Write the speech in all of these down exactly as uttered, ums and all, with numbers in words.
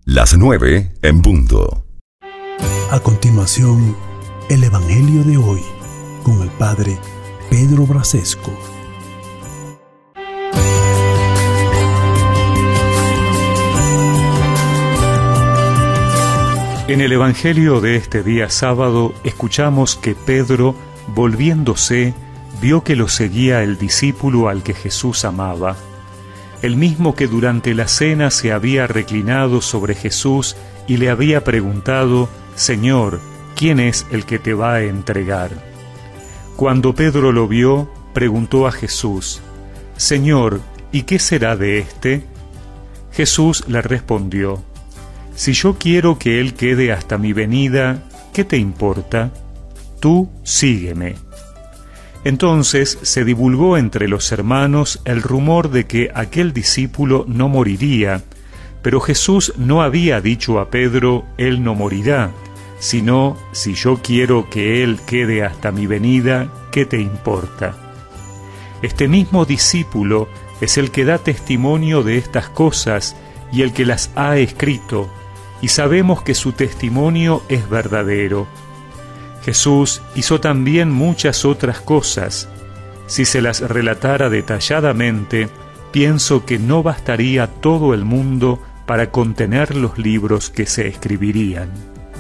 Las nueve en punto. A continuación, el Evangelio de hoy, con el Padre Pedro Brasesco. En el Evangelio de este día sábado escuchamos que Pedro, volviéndose, vio que lo seguía el discípulo al que Jesús amaba, el mismo que durante la cena se había reclinado sobre Jesús y le había preguntado: Señor, ¿quién es el que te va a entregar? Cuando Pedro lo vio, preguntó a Jesús: Señor, ¿y qué será de éste? Jesús le respondió: Si yo quiero que él quede hasta mi venida, ¿qué te importa? Tú sígueme. Entonces se divulgó entre los hermanos el rumor de que aquel discípulo no moriría, pero Jesús no había dicho a Pedro: él no morirá, sino: si yo quiero que él quede hasta mi venida, ¿qué te importa? Este mismo discípulo es el que da testimonio de estas cosas y el que las ha escrito, y sabemos que su testimonio es verdadero. Jesús hizo también muchas otras cosas. Si se las relatara detalladamente, pienso que no bastaría todo el mundo para contener los libros que se escribirían.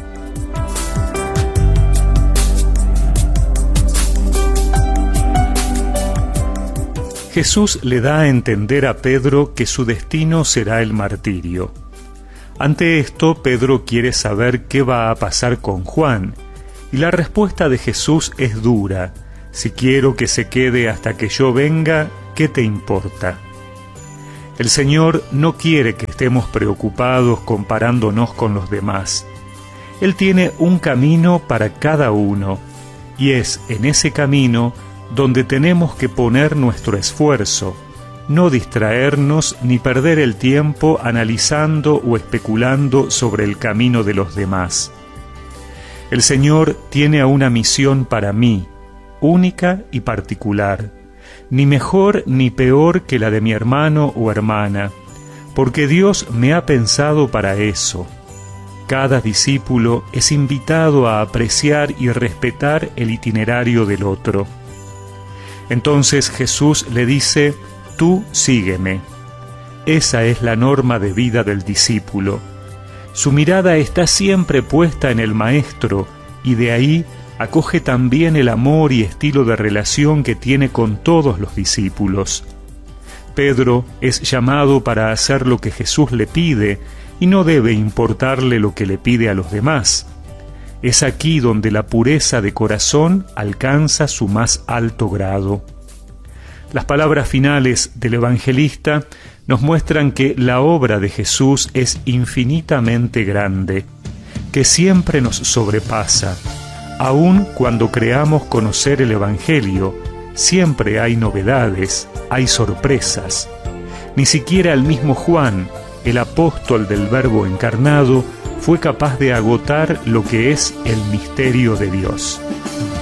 Jesús le da a entender a Pedro que su destino será el martirio. Ante esto, Pedro quiere saber qué va a pasar con Juan, y la respuesta de Jesús es dura: si quiero que se quede hasta que yo venga, ¿qué te importa? El Señor no quiere que estemos preocupados comparándonos con los demás. Él tiene un camino para cada uno, y es en ese camino donde tenemos que poner nuestro esfuerzo, no distraernos ni perder el tiempo analizando o especulando sobre el camino de los demás. El Señor tiene una misión para mí, única y particular, ni mejor ni peor que la de mi hermano o hermana, porque Dios me ha pensado para eso. Cada discípulo es invitado a apreciar y respetar el itinerario del otro. Entonces Jesús le dice: tú sígueme. Esa es la norma de vida del discípulo. Su mirada está siempre puesta en el Maestro, y de ahí acoge también el amor y estilo de relación que tiene con todos los discípulos. Pedro es llamado para hacer lo que Jesús le pide, y no debe importarle lo que le pide a los demás. Es aquí donde la pureza de corazón alcanza su más alto grado. Las palabras finales del evangelista nos muestran que la obra de Jesús es infinitamente grande, que siempre nos sobrepasa. Aun cuando creamos conocer el Evangelio, siempre hay novedades, hay sorpresas. Ni siquiera el mismo Juan, el apóstol del Verbo encarnado, fue capaz de agotar lo que es el misterio de Dios.